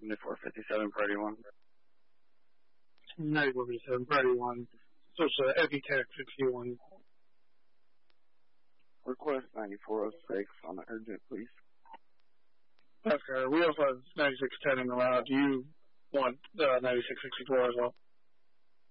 9457 for 81. 9457 for 81. So it's Epitech 61. Request 9406 on the urgent, please. Okay, we also have 9610 in the route. Do you want 9664 as well?